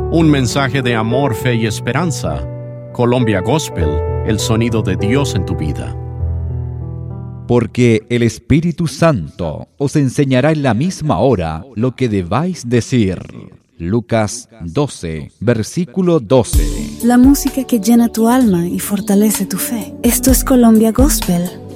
Un mensaje de amor, fe y esperanza. Colombia Gospel, el sonido de Dios en tu vida. Porque el Espíritu Santo os enseñará en la misma hora lo que debáis decir. Lucas 12, versículo 12. La música que llena tu alma y fortalece tu fe. Esto es Colombia Gospel